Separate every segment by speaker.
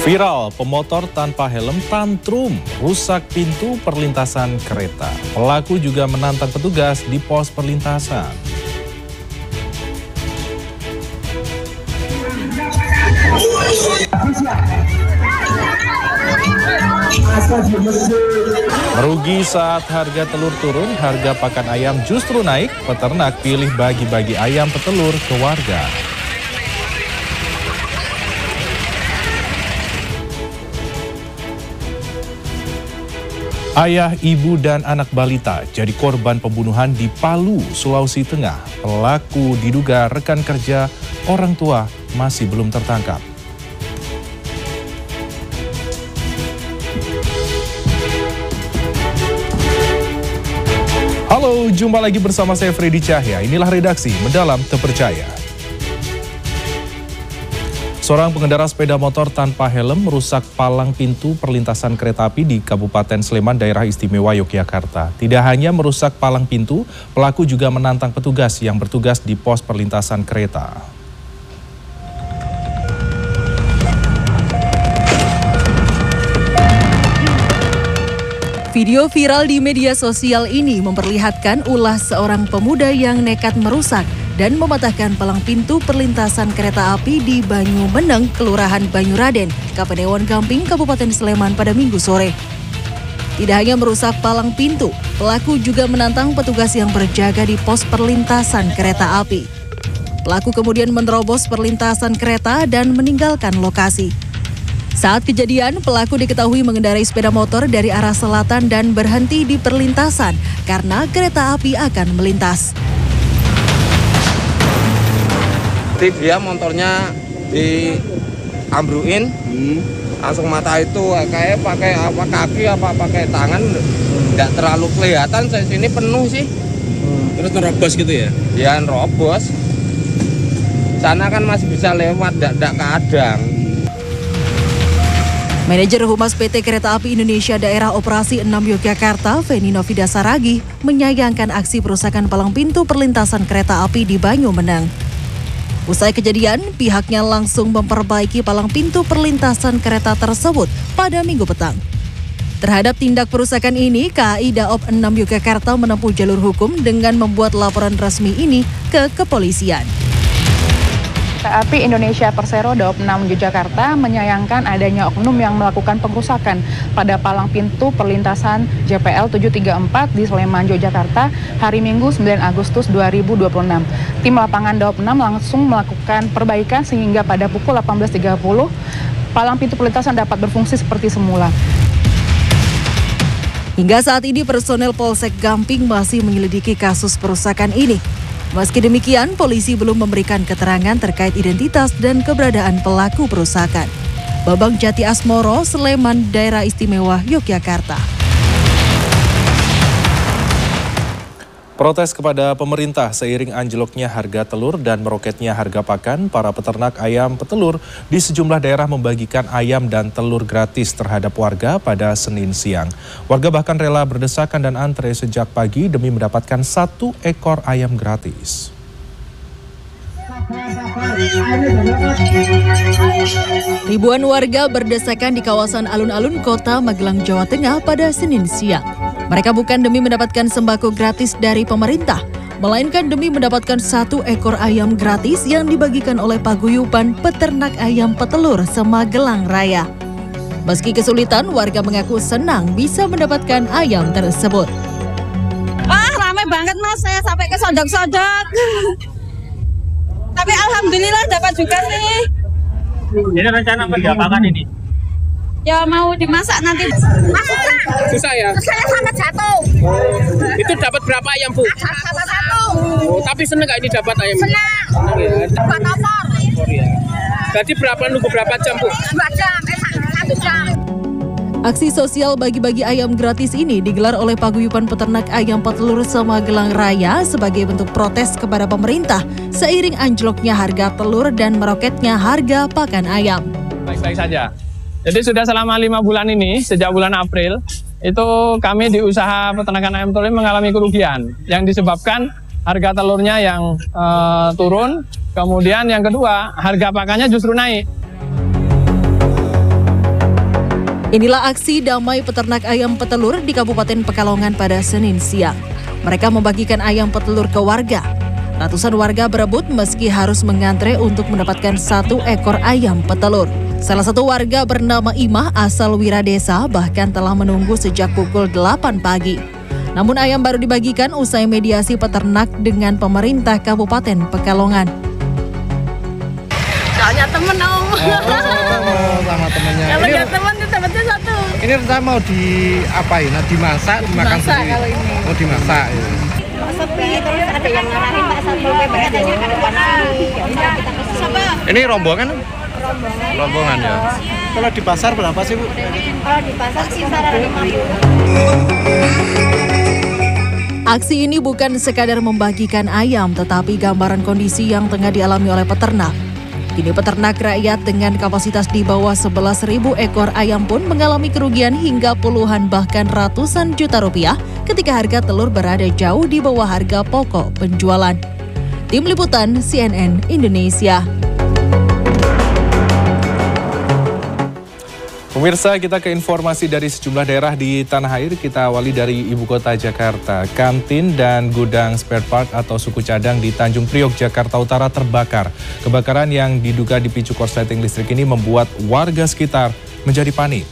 Speaker 1: Viral, pemotor tanpa helm tantrum, rusak pintu perlintasan kereta. Pelaku juga menantang petugas di pos perlintasan. Merugi saat harga telur turun, harga pakan ayam justru naik. Peternak pilih bagi-bagi ayam petelur ke warga. Ayah, ibu, dan anak balita jadi korban pembunuhan di Palu, Sulawesi Tengah. Pelaku diduga rekan kerja orang tua masih belum tertangkap. Halo, jumpa lagi bersama saya Freddy Cahya. Inilah redaksi Mendalam Terpercaya. Seorang pengendara sepeda motor tanpa helm merusak palang pintu perlintasan kereta api di Kabupaten Sleman, Daerah Istimewa Yogyakarta. Tidak hanya merusak palang pintu, pelaku juga menantang petugas yang bertugas di pos perlintasan kereta.
Speaker 2: Video viral di media sosial ini memperlihatkan ulah seorang pemuda yang nekat merusak dan mematahkan palang pintu perlintasan kereta api di Banyumeneng, Kelurahan Banyuraden, Kapanewon Gamping, Kabupaten Sleman pada Minggu sore. Tidak hanya merusak palang pintu, pelaku juga menantang petugas yang berjaga di pos perlintasan kereta api. Pelaku kemudian menerobos perlintasan kereta dan meninggalkan lokasi. Saat kejadian, pelaku diketahui mengendarai sepeda motor dari arah selatan dan berhenti di perlintasan karena kereta api akan melintas.
Speaker 3: Dia motornya diambruin, langsung mata itu kayak pakai apa kaki apa pakai tangan, nggak terlalu kelihatan. Saya sini penuh sih.
Speaker 4: Terus nerobos gitu ya?
Speaker 3: Ya nerobos. Sana kan masih bisa lewat, nggak keadang.
Speaker 2: Manajer Humas PT Kereta Api Indonesia Daerah Operasi 6 Yogyakarta, Feni Novida Saragi, menyayangkan aksi perusakan palang pintu perlintasan kereta api di Banyumeneng. Usai kejadian, pihaknya langsung memperbaiki palang pintu perlintasan kereta tersebut pada Minggu petang. Terhadap tindak perusakan ini, KAI Daop 6 Yogyakarta menempuh jalur hukum dengan membuat laporan resmi ini ke kepolisian.
Speaker 5: Kereta Api Indonesia Persero Daop 6 Yogyakarta menyayangkan adanya oknum yang melakukan pengrusakan pada palang pintu perlintasan JPL 734 di Sleman, Yogyakarta hari Minggu 9 Agustus 2026. Tim lapangan Daop 6 langsung melakukan perbaikan sehingga pada pukul 18.30 palang pintu perlintasan dapat berfungsi seperti semula.
Speaker 2: Hingga saat ini personel Polsek Gamping masih menyelidiki kasus perusakan ini. Meski demikian, polisi belum memberikan keterangan terkait identitas dan keberadaan pelaku perusakan. Babang Jati Asmoro, Sleman, Daerah Istimewa Yogyakarta.
Speaker 1: Protes kepada pemerintah seiring anjloknya harga telur dan meroketnya harga pakan, para peternak ayam petelur di sejumlah daerah membagikan ayam dan telur gratis terhadap warga pada Senin siang. Warga bahkan rela berdesakan dan antre sejak pagi demi mendapatkan 1 ekor ayam gratis.
Speaker 2: Ribuan warga berdesakan di kawasan alun-alun Kota Magelang, Jawa Tengah pada Senin siang. Mereka bukan demi mendapatkan sembako gratis dari pemerintah, melainkan demi mendapatkan 1 ekor ayam gratis yang dibagikan oleh Paguyuban Peternak Ayam Petelur Semagelang Raya. Meski kesulitan, warga mengaku senang bisa mendapatkan ayam tersebut.
Speaker 6: Wah, ramai banget Mas, saya sampai ke sodok-sodok. Tapi alhamdulillah dapat juga sih.
Speaker 4: Jadi rencana berapa ini?
Speaker 6: Ya mau dimasak nanti.
Speaker 4: Susah ya?
Speaker 6: Saya sampai jatuh.
Speaker 4: Itu dapat berapa ayam, Bu?
Speaker 6: Dapat 1.
Speaker 4: Oh, tapi seneng nggak ini dapat ayam?
Speaker 6: Senang.
Speaker 4: Ya.
Speaker 6: Dapat opor.
Speaker 4: Ya. Jadi nunggu berapa jam, Bu?
Speaker 6: 2 jam, 1 jam.
Speaker 2: Aksi sosial bagi-bagi ayam gratis ini digelar oleh Paguyuban Peternak Ayam Petelur Semagelang Raya sebagai bentuk protes kepada pemerintah seiring anjloknya harga telur dan meroketnya harga pakan ayam.
Speaker 7: Baik-baik saja. Jadi sudah selama 5 bulan ini, sejak bulan April, itu kami di usaha peternakan ayam telur mengalami kerugian yang disebabkan harga telurnya yang turun, kemudian yang kedua harga pakannya justru naik.
Speaker 2: Inilah aksi damai peternak ayam petelur di Kabupaten Pekalongan pada Senin siang. Mereka membagikan ayam petelur ke warga. Ratusan warga berebut meski harus mengantre untuk mendapatkan 1 ekor ayam petelur. Salah satu warga bernama Imah asal Wiradesa bahkan telah menunggu sejak pukul 8 pagi. Namun ayam baru dibagikan usai mediasi peternak dengan pemerintah Kabupaten Pekalongan.
Speaker 6: Soalnya temen om.
Speaker 3: Sama temennya.
Speaker 6: Kalau nggak temen tuh dapetnya 1.
Speaker 3: Ini rencana mau diapain? Nah, dimasak, dimakan sendiri.
Speaker 6: Kalau ini.
Speaker 3: Mau dimasak. Ya.
Speaker 6: Sepi, terus ada yang ngarahin Pak Satpol PP katanya ada panas. Kita ke siapa?
Speaker 3: Ini rombongan? Rombongan ya.
Speaker 8: Kalau di pasar berapa sih, Bu?
Speaker 6: Kalau di pasar kisaran 50.
Speaker 2: Aksi ini bukan sekadar membagikan ayam, tetapi gambaran kondisi yang tengah dialami oleh peternak. Kini peternak rakyat dengan kapasitas di bawah 11.000 ekor ayam pun mengalami kerugian hingga puluhan bahkan ratusan juta rupiah ketika harga telur berada jauh di bawah harga pokok penjualan. Tim Liputan CNN Indonesia.
Speaker 1: Pemirsa, kita ke informasi dari sejumlah daerah di tanah air. Kita awali dari ibu kota Jakarta. Kantin dan gudang spare part atau suku cadang di Tanjung Priok, Jakarta Utara terbakar. Kebakaran yang diduga dipicu korsleting listrik ini membuat warga sekitar menjadi panik.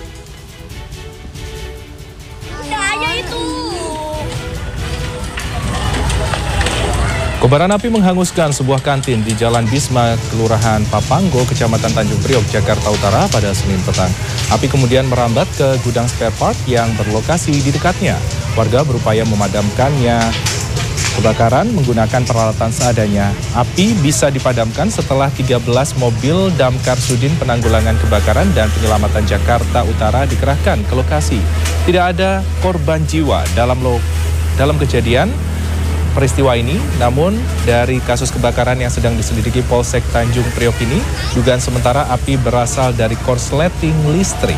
Speaker 1: Kobaran api menghanguskan sebuah kantin di Jalan Bisma, Kelurahan Papanggo, Kecamatan Tanjung Priok, Jakarta Utara pada Senin petang. Api kemudian merambat ke gudang spare part yang berlokasi di dekatnya. Warga berupaya memadamkannya kebakaran menggunakan peralatan seadanya. Api bisa dipadamkan setelah 13 mobil damkar Sudin Penanggulangan Kebakaran dan Penyelamatan Jakarta Utara dikerahkan ke lokasi. Tidak ada korban jiwa dalam kejadian peristiwa ini, namun dari kasus kebakaran yang sedang diselidiki Polsek Tanjung Priok ini, dugaan sementara api berasal dari korsleting listrik.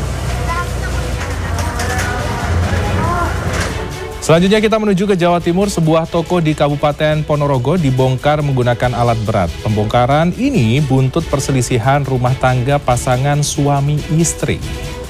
Speaker 1: Selanjutnya kita menuju ke Jawa Timur. Sebuah toko di Kabupaten Ponorogo dibongkar menggunakan alat berat. Pembongkaran ini buntut perselisihan rumah tangga pasangan suami istri.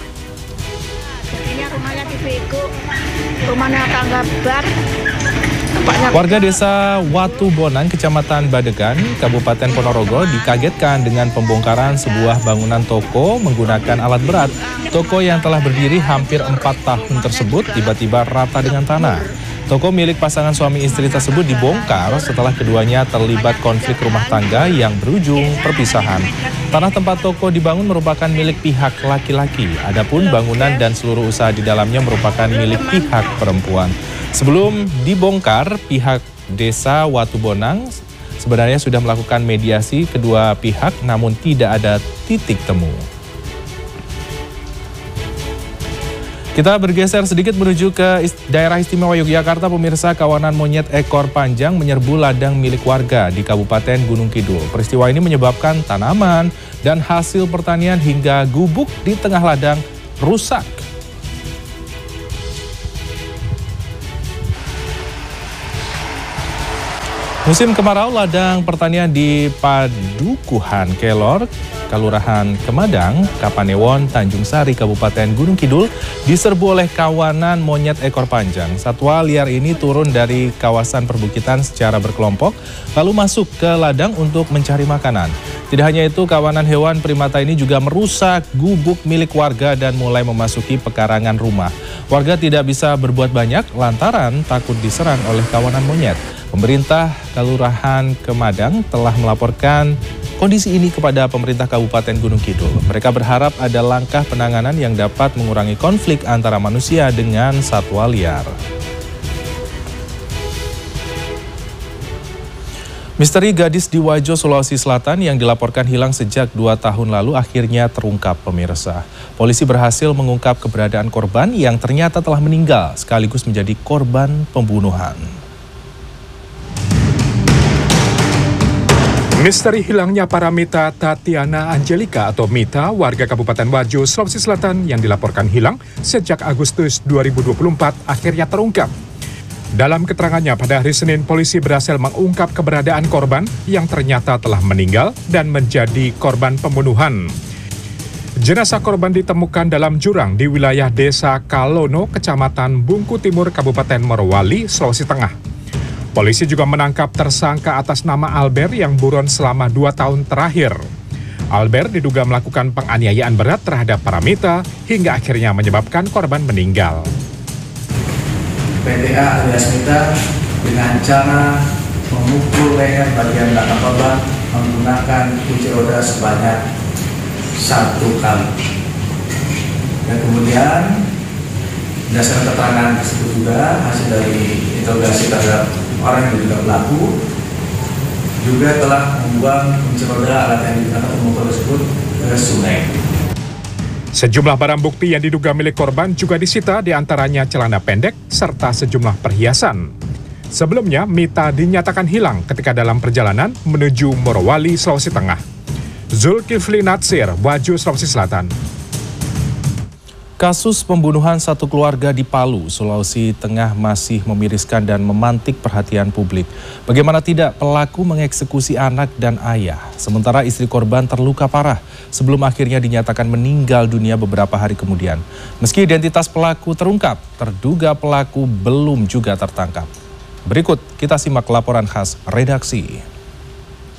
Speaker 6: Ini rumahnya di Bego, rumahnya tangga bar.
Speaker 1: Warga desa Watu Bonang, Kecamatan Badegan, Kabupaten Ponorogo dikagetkan dengan pembongkaran sebuah bangunan toko menggunakan alat berat. Toko yang telah berdiri hampir 4 tahun tersebut tiba-tiba rata dengan tanah. Toko milik pasangan suami istri tersebut dibongkar setelah keduanya terlibat konflik rumah tangga yang berujung perpisahan. Tanah tempat toko dibangun merupakan milik pihak laki-laki, adapun bangunan dan seluruh usaha di dalamnya merupakan milik pihak perempuan. Sebelum dibongkar, pihak desa Watu Bonang sebenarnya sudah melakukan mediasi kedua pihak, namun tidak ada titik temu. Kita bergeser sedikit menuju ke daerah istimewa Yogyakarta. Pemirsa, kawanan monyet ekor panjang menyerbu ladang milik warga di Kabupaten Gunung Kidul. Peristiwa ini menyebabkan tanaman dan hasil pertanian hingga gubuk di tengah ladang rusak. Musim kemarau, ladang pertanian di Padukuhan Kelor, Kelurahan Kemadang, Kapanewon, Tanjung Sari, Kabupaten Gunung Kidul diserbu oleh kawanan monyet ekor panjang. Satwa liar ini turun dari kawasan perbukitan secara berkelompok, lalu masuk ke ladang untuk mencari makanan. Tidak hanya itu, kawanan hewan primata ini juga merusak gubuk milik warga dan mulai memasuki pekarangan rumah. Warga tidak bisa berbuat banyak lantaran takut diserang oleh kawanan monyet. Pemerintah Kelurahan Kemadang telah melaporkan kondisi ini kepada pemerintah Kabupaten Gunung Kidul. Mereka berharap ada langkah penanganan yang dapat mengurangi konflik antara manusia dengan satwa liar. Misteri gadis di Wajo, Sulawesi Selatan yang dilaporkan hilang sejak 2 tahun lalu akhirnya terungkap, pemirsa. Polisi berhasil mengungkap keberadaan korban yang ternyata telah meninggal sekaligus menjadi korban pembunuhan.
Speaker 9: Misteri hilangnya Paramita Tatiana Angelika atau Mita, warga Kabupaten Wajo, Sulawesi Selatan yang dilaporkan hilang sejak Agustus 2024 akhirnya terungkap. Dalam keterangannya pada hari Senin, polisi berhasil mengungkap keberadaan korban yang ternyata telah meninggal dan menjadi korban pembunuhan. Jenazah korban ditemukan dalam jurang di wilayah Desa Kalono, Kecamatan Bungku Timur, Kabupaten Morowali, Sulawesi Tengah. Polisi juga menangkap tersangka atas nama Albert yang buron selama 2 tahun terakhir. Albert diduga melakukan penganiayaan berat terhadap Paramita hingga akhirnya menyebabkan korban meninggal.
Speaker 10: PDA alias Mita dengan cara memukul leher bagian belakang korban menggunakan kunci roda sebanyak 1 kali. Dan kemudian berdasarkan keterangan tersebut juga hasil dari interogasi terhadap orang yang diduga pelaku juga telah membuang kunci roda alat yang digunakan memukul tersebut ke sungai.
Speaker 9: Sejumlah barang bukti yang diduga milik korban juga disita, diantaranya celana pendek serta sejumlah perhiasan. Sebelumnya, Mita dinyatakan hilang ketika dalam perjalanan menuju Morowali, Sulawesi Tengah. Zulkifli Natsir, Wajo, Sulawesi Selatan.
Speaker 1: Kasus pembunuhan satu keluarga di Palu, Sulawesi Tengah masih memiriskan dan memantik perhatian publik. Bagaimana tidak, pelaku mengeksekusi anak dan ayah, sementara istri korban terluka parah sebelum akhirnya dinyatakan meninggal dunia beberapa hari kemudian. Meski identitas pelaku terungkap, terduga pelaku belum juga tertangkap. Berikut kita simak laporan khas redaksi.